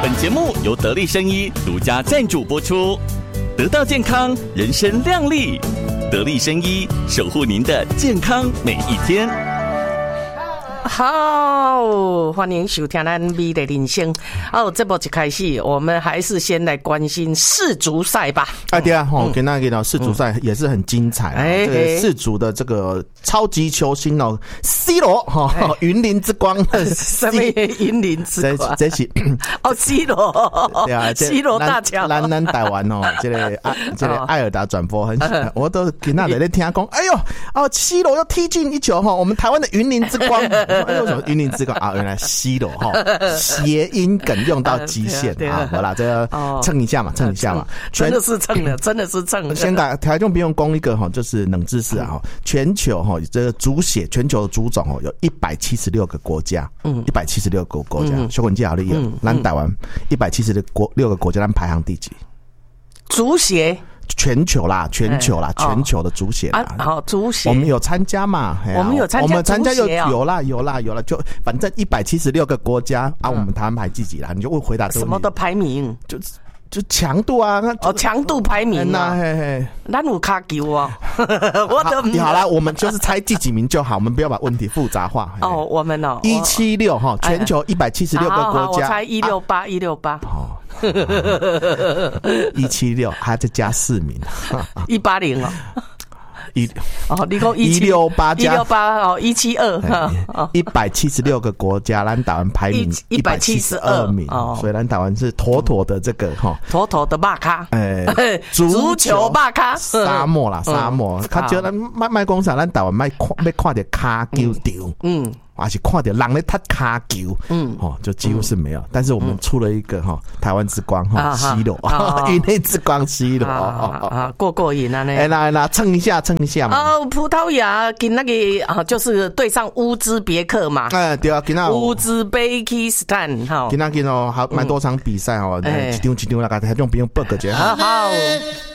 本节目由得力生医独家赞助播出，得到健康，人生亮丽。得力生医，守护您的健康每一天。 好，欢迎收听咱美的人生。这部一开始，我们还是先来关心世足赛吧。 对啊，跟那个世足赛也是很精彩。这个世足的这个超级球星哦 ，C 罗云林之光， 什么云林之光？ 这是 C 罗，对啊，C 罗大桥。 咱台湾这个艾尔达转播很喜欢，我都跟那在听讲，哎呦，C 罗又踢进一球我们台湾的云林之光。为什么云林之光原来C罗谐音梗用到极限好啦，这个蹭一下嘛， 真的是蹭了，真的是蹭了。 先给台中不用攻一个就是冷知识全球这个足协全球的足总有176个国家，176个国家，小文记好厉害，咱台湾176个国家，咱排行第几？ 足协。 全球全球的足协好，足协我们有参加嘛？ 我们有参加， 我们参加有啦，就反正176个国家我们台湾排第几啦？你就会回答这个什么的排名， 就强度啊， 强度排名啊，咱有卡球我都好啦，我们就是猜第几名就好，我们不要把问题复杂化。 我们 176全球176个国家， 我猜168。 176还再加4名 180你说 168加 172，176 个国家，咱台湾排名172名，所以咱台湾是妥妥的这个妥妥的肉咖，足球肉咖， 沙漠啦，沙漠，他叫咱卖讲啥，咱台湾要看到卡球场，还是看到人在踢卡球，就几乎是没有。但是我们出了一个台湾之光C 罗，云林之光C 罗， 过瘾啊！ 来蹭一下嘛。 葡萄牙跟那个就是对上乌兹别克嘛。 对啊，跟那乌兹别克斯坦跟那还蛮多场比赛一场那个台中不用报个节。 好。